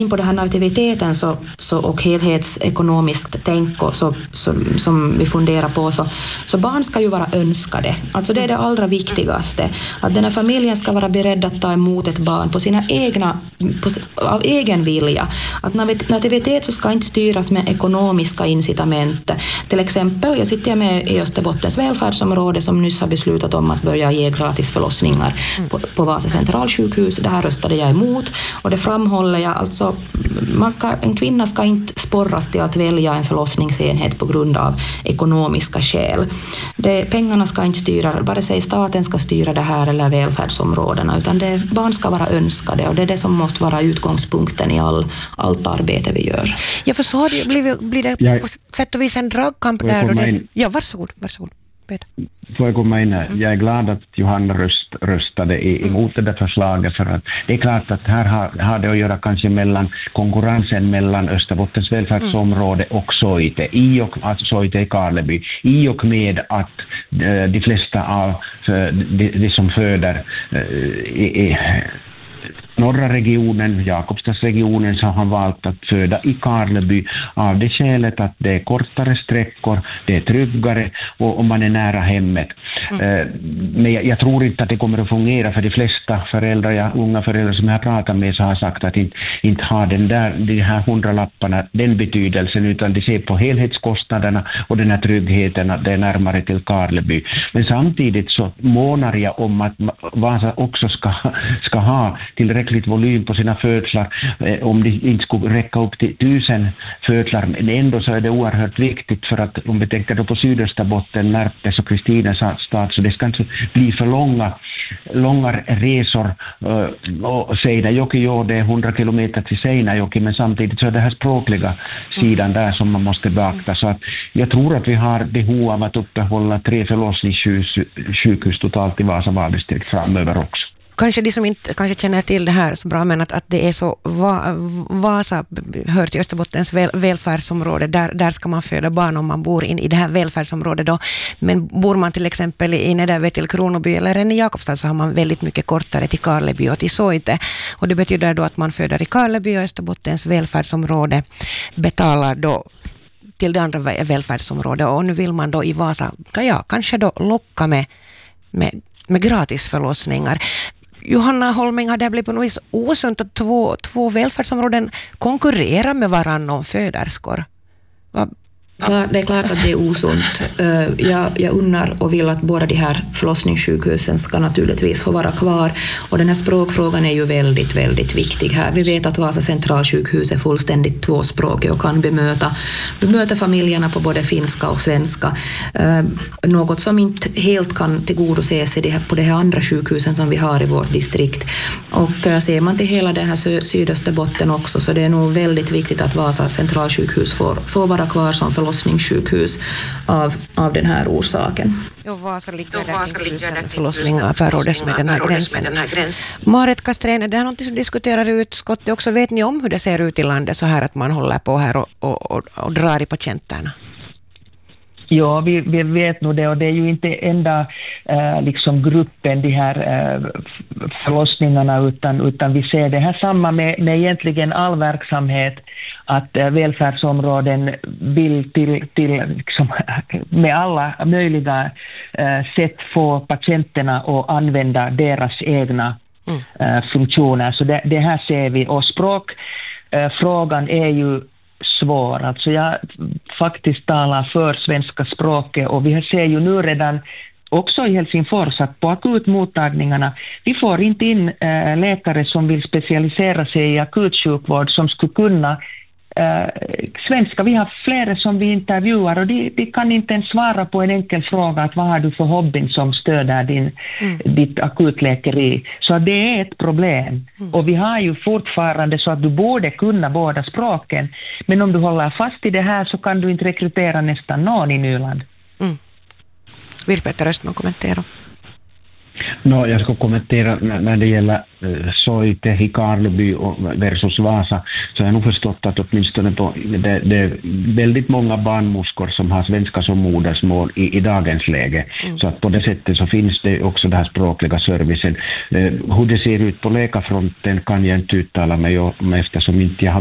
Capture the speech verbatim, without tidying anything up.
på det här nativiteten så, så, och helhetsekonomiskt tänk och så, så, som vi funderar på så, så barn ska ju vara önskade. Alltså det är det allra viktigaste. Att den här familjen ska vara beredd att ta emot ett barn på sina egna, på, av egen vilja. Att nativitet så ska inte styras med ekonomiska incitament. Till exempel, jag sitter med i Österbottens välfärdsområde som nyss har beslutat om att börja ge gratis förlossningar på, på Vasa centralsjukhus. Det här röstade jag emot och det framhåller jag alltså Man ska, en kvinna ska inte sporras till att välja en förlossningsenhet på grund av ekonomiska skäl. Det, pengarna ska inte styra, vare sig staten ska styra det här eller välfärdsområdena, utan det, barn ska vara önskade och det är det som måste vara utgångspunkten i all, allt arbete vi gör. Ja, för så har det, blir, blir det jag, på sätt och vis en dragkamp där. Och det, ja, varsågod, varsågod. Får jag komma in här? Jag är glad att Johanna röst, röstade emot det där förslaget, för att det är klart att här har, har det att göra kanske mellan konkurrensen mellan Österbottens välfärdsområde och Soite, i och att Soite i Karleby, i och med att uh, de flesta av uh, de, de som föder uh, i, i norra regionen, Jakobstadsregionen, så har han valt att föda i Karleby av det skälet att det är kortare sträckor, det är tryggare och, och man är nära hemmet. Mm. Men jag, jag tror inte att det kommer att fungera, för de flesta föräldrar, ja, unga föräldrar som jag har pratat med, så har sagt att inte, inte har den där, de här hundralapparna den betydelsen, utan de ser på helhetskostnaderna och den här tryggheten att det är närmare till Karleby. Men samtidigt så månar jag om att Vasa också ska, ska ha tillräckligt volym på sina födslar, eh, om det inte skulle räcka upp till tusen födslar. Men ändå så är det oerhört viktigt, för att om vi tänker då på Sydösterbotten, Närpes och Kristina stad, så det ska inte bli för långa, långa resor. Eh, och Seinäjoki, ja, det är hundra kilometer till Seinäjoki, men samtidigt så är det här språkliga sidan där som man måste beakta. Så att jag tror att vi har behov av att uppehålla tre förlossningssjukhus totalt i Vasa valdistrikt framöver också. Kanske de som inte kanske känner till det här så bra, men att, att det är så, Va, Vasa hör till Österbottens väl, välfärdsområde, där, där ska man föda barn om man bor in i det här välfärdsområdet då. Men bor man till exempel inne där vid till Kronoby eller i Jakobstad, så har man väldigt mycket kortare till Karleby och till Soite. Och det betyder då att man föder i Karleby och Österbottens välfärdsområde betalar då till det andra välfärdsområdet, och nu vill man då i Vasa, ja, kanske då locka med, med, med gratis förlossningar. Johanna Holming, har det blivit på något vis osunt att två, två välfärdsområden konkurrerar med varandra om föderskor? Va? Det är klart att det är osunt. Jag, jag unnar och vill att båda de här förlossningssjukhusen ska naturligtvis få vara kvar. Och den här språkfrågan är ju väldigt, väldigt viktig här. Vi vet att Vasa centralsjukhus är fullständigt tvåspråkig och kan bemöta, bemöta familjerna på både finska och svenska. Något som inte helt kan tillgodoses i det här, på de här andra sjukhusen som vi har i vårt distrikt. Och ser man till hela den här Sydösterbotten också, så det är nog väldigt viktigt att Vasa centralsjukhus får, får vara kvar som förlossningssjukhus förlossningssjukhus av, av den här orsaken. Jo, Vasa ligger där förlossningar förrådes med den här gränsen. Marit Castrén, det är något som diskuterar i utskottet också. Vet ni om hur det ser ut i landet så här att man håller på här och, och, och, och drar i patienterna? Ja, vi, vi vet nog det, och det är ju inte enda eh, liksom gruppen, de här eh, förlossningarna, utan, utan vi ser det här samma med, med egentligen all verksamhet, att eh, välfärdsområden vill till, till liksom, med alla möjliga eh, sätt få patienterna att använda deras egna mm. eh, funktioner. Så det, det här ser vi, och språkfrågan eh, är ju svår. Alltså jag faktiskt talar för svenska språket, och vi ser ju nu redan också i Helsingfors att på akutmottagningarna vi får inte in äh, läkare som vill specialisera sig i akutsjukvård som skulle kunna äh, svenska. Vi har flera som vi intervjuar, och de, de kan inte ens svara på en enkel fråga att vad har du för hobbyn som stöder din, mm. ditt akutläkeri. Så det är ett problem. Mm. Och vi har ju fortfarande så att du borde kunna båda språken, men om du håller fast i det här så kan du inte rekrytera nästan någon i Nyland. Mm. Vill Peter Östman kommentera? No, jag ska kommentera när det gäller Soite i Karleby versus Vasa, så jag har nog förstått att åtminstone på, det, det är väldigt många barnmorskor som har svenska som modersmål i, i dagens läge. Mm. Så att på det sättet så finns det också den här språkliga servicen. Hur det ser ut på läkarfronten kan jag inte uttala mig om, eftersom inte jag har